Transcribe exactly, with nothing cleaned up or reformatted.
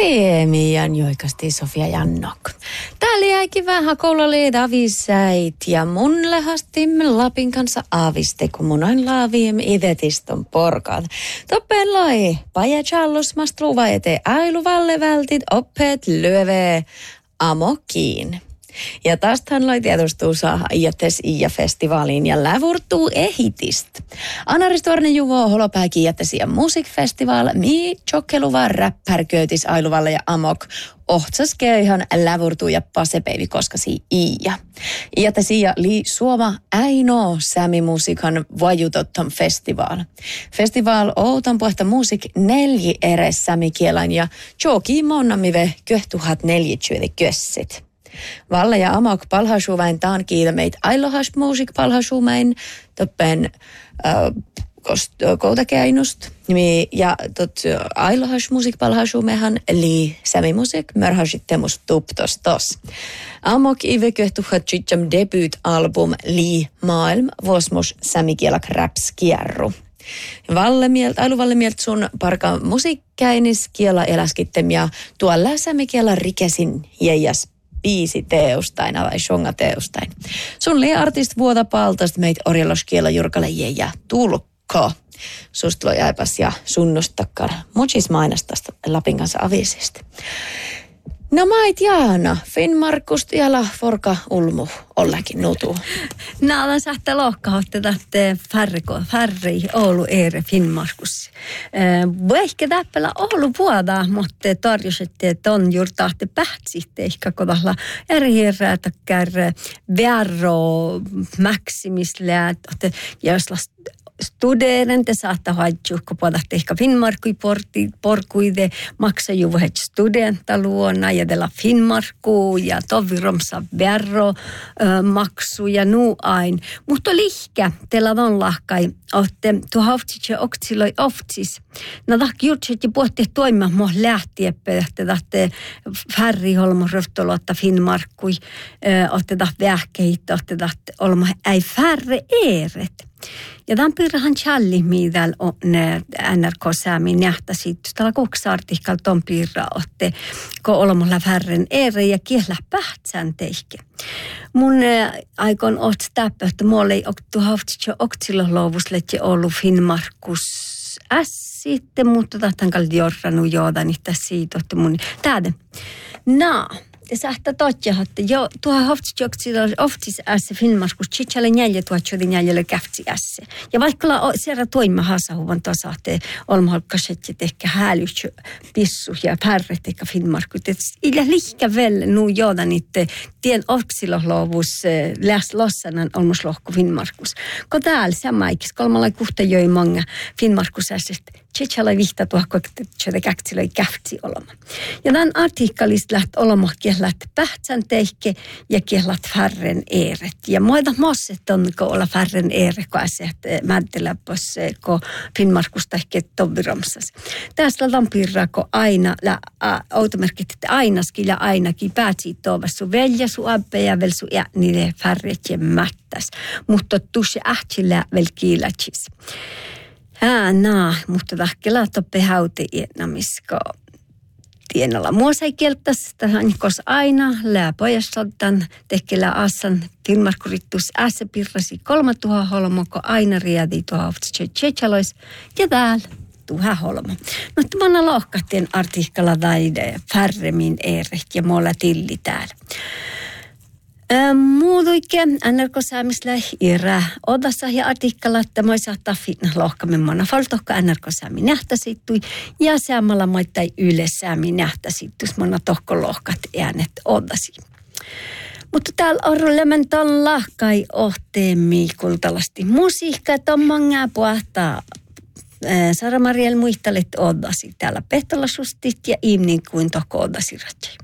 Teemian joikasti Sofia Jannok. Täällä jäikin vähän koululeet avisäit ja mun lähestimme Lapin kanssa aviste, kun mun ain laaviem idetiston porkat. Toppen lai, paja challus mastruva ete ailuvalle vältit oppeet lyöve amokiin. Ja tästähän loi tietysti saa iätes Iä-festivaaliin ja lävurtuu ehitist. Anaristuarnen juvo holopääkin iätes ja musiikfestival, mi tjokkeluva räppärköötis ailuvalle ja amok. Ohtsas köyhän lävurtuu ja pasepeivi koskasi Iä. Iätes Iä li Suoma ainoa säämimusiikan vajutottam festival. Festival outan puhta musiik neljä ere säämikielän ja tjoki monnamive köhtuhat neljätsyöde kössit. Valle ja amok palhasuvain taan kiilmeit ailohas musiik palhasuvain toppen äh, koutakäinust. Ja tot ailohas musiik palhasumehan li sämimusik mörhasittemus tuptos tos. Amok ive köhtuhat chicham debut-album li maailm vosmos sämikielak rapskierru. Valle mielt, ailuvalle mielt sun parka musiikkäinis kiela eläskittem ja tuolla sämikiela rikesin jäijäs biisi teostain, vai shonga teostain. Sun lii artist vuota paltast meit orjeloskiela jurkale ja tulkko. Sust loi aipas ja sunnustakkar. Muchis mainastasta Lapin kanssa avisista. No mait Jaana, Finnmarkust jala forka ulmu ollakin nutu. Naalan sähtä lohkahotte tähte färriko, färri Oulu eere Finnmarkus. Ehkä täppälä Oulu vuoda, mutta tarjosette, että on juuri tahte pähtsitte, ehkä kodalla eri hirrätäkkär verro maksimisle, että jos studeren te saattaa haittua, kun puhutaan ehkä Finnmarkui porkuide, maksaa ju vähän studentaluona ja tällä Finnmarkku ja toviromsa verro maksu ja nuu ain. Mutta lihkä, teillä on lahkai, että tuo haftsis ja oksiloi oftsis. No tahki jutsit ja puhutte toimia mua lähtiepä, että tahte färri olma röftolotta Finnmarkui, että tahte vähkeitä, että tahte olma ei färre eeret. Ja tämän piirrahan challi, mitä on N R K-säämin nähtäisi. Tällä koksartikalla ton piirra otte, kun olemme färren eri ja kielä pähtsään teihke. Mun aikon oot täppä, että mulla ei ole haftitse oktsilolovuslet ja ollut Finnmarkus ässitte, mutta tahtan kalli jorranu joodan itse siitä, että mun täden. No. Det sähtä totja, että jo tuoha hoftitsjoksilla oftis ässä Finnmarkus chichalle neljä tuotjodi neljälle käftsi ässä. Ja vaikka siellä toima hasahuvan tasahte olmaholkkaset ehkä hälytsy pissu ja pärret eikä Finnmarkus. Illä lihkä väl nu jodan itte tien oftsilohlovus läs lossanan olmuslohku Finnmarkus. Ko täällä samaikis kolmalla kuhta joi monga Finnmarkus ässästä. Chichalle vihta tuoha koketettu käftsilöi käftsi olema. Ja tämän artikkelista läht olema kielät pähtsän teihke ja kielät färren eeret. Ja muita mosset on, kun olla färren eere, kun asiat mäddeläpös, kun Finnmarkusta ehkä toviromsas. Tästä on piirraa, kun aina, automerkit, että ainakin ja ainakin päätsi tuova sun velja, sun abbe ja vel sun ja niiden färret ja mättäs. Mutta tuossa ähtsillä vel kiilätsis. Ää, naa, mutta tahkela toppe haute iennamisko. Tienalla muosai kieltäs, tähän kos aina, lää pojassaltan, tekkelä assan, Finnmarkurittus ässä pirrasi kolma tuha holmoko, aina riadi tuha oftitsetsetsalois, ja täällä tuha holmo. No, tämä lohkahtien artikkala taide, färremin eerek ja mulla tilli täällä. Muuduike N R K-säämisellä irä odassa ja artikkalla, että moi saattaa fitna lohkamme mona faltohka N R K-säämi nähtäsittui ja säämällä moittai yle säämi nähtäsittus mona tohko lohkat äänet odasi. Mutta täällä on lementan lahkai ohteemi kultalasti musiikka, että on manga puhtaa Sara Mariel muistelet odasi täällä Pehtola sustit ja imnin kuin tohko odasi ratsai.